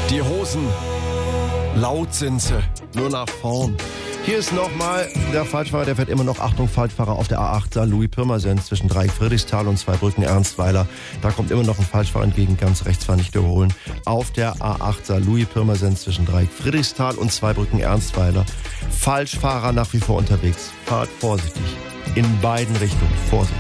Die Hosen, laut sind sie, nur nach vorn. Hier ist nochmal der Falschfahrer, der fährt immer noch, Achtung, Falschfahrer auf der A8 Saarlouis-Pirmasens zwischen Dreieck-Friedrichsthal und Zweibrücken Ernstweiler. Da kommt immer noch ein Falschfahrer entgegen, ganz rechts fahren, nicht überholen. Auf der A8 Saarlouis-Pirmasens zwischen Dreieck-Friedrichsthal und Zweibrücken Ernstweiler. Falschfahrer nach wie vor unterwegs. Fahrt vorsichtig. In beiden Richtungen. Vorsicht.